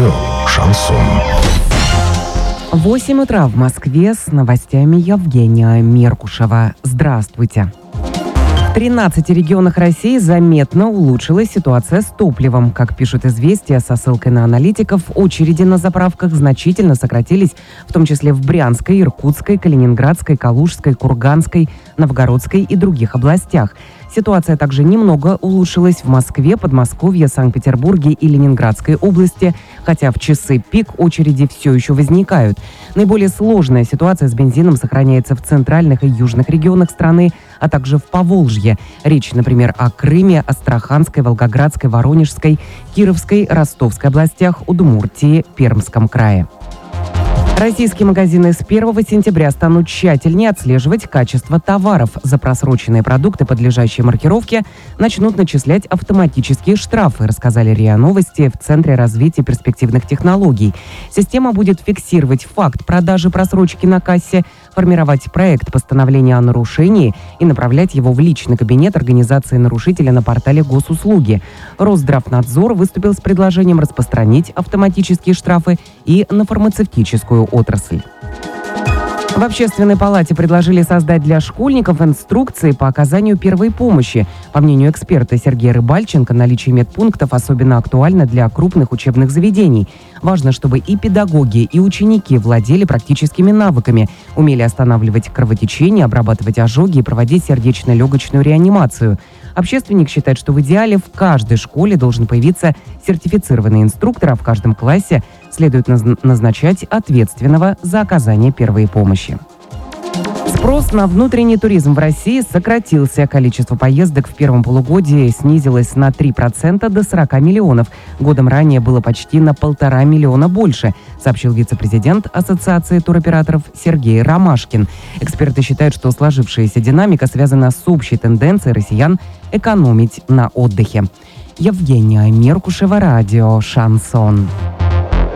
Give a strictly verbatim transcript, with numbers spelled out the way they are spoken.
Радио «Шансон». восемь утра в Москве, с новостями Евгения Меркушева. Здравствуйте. В тринадцати регионах России заметно улучшилась ситуация с топливом. Как пишут «Известия» со ссылкой на аналитиков, очереди на заправках значительно сократились, в том числе в Брянской, Иркутской, Калининградской, Калужской, Курганской, Новгородской и других областях. Ситуация также немного улучшилась в Москве, Подмосковье, Санкт-Петербурге и Ленинградской области, хотя в часы пик очереди все еще возникают. Наиболее сложная ситуация с бензином сохраняется в центральных и южных регионах страны, а также в Поволжье. Речь, например, о Крыме, Астраханской, Волгоградской, Воронежской, Кировской, Ростовской областях, Удмуртии, Пермском крае. Российские магазины с первого сентября станут тщательнее отслеживать качество товаров. За просроченные продукты, подлежащие маркировке, начнут начислять автоматические штрафы, рассказали РИА Новости в Центре развития перспективных технологий. Система будет фиксировать факт продажи просрочки на кассе, формировать проект постановления о нарушении и направлять его в личный кабинет организации нарушителя на портале госуслуги. Росздравнадзор выступил с предложением распространить автоматические штрафы и на фармацевтическую отрасль. В Общественной палате предложили создать для школьников инструкции по оказанию первой помощи. По мнению эксперта Сергея Рыбальченко, наличие медпунктов особенно актуально для крупных учебных заведений. Важно, чтобы и педагоги, и ученики владели практическими навыками, умели останавливать кровотечение, обрабатывать озоги и проводить сердечно-легочную реанимацию. Общественник считает, что в идеале в каждой школе должен появиться сертифицированный инструктор, а в каждом классе следует назначать ответственного за оказание первой помощи. Спрос на внутренний туризм в России сократился. Количество поездок в первом полугодии снизилось на три процента до сорока миллионов. Годом ранее было почти на полтора миллиона больше, сообщил вице-президент Ассоциации туроператоров Сергей Ромашкин. Эксперты считают, что сложившаяся динамика связана с общей тенденцией россиян экономить на отдыхе. Евгения Меркушева, радио «Шансон».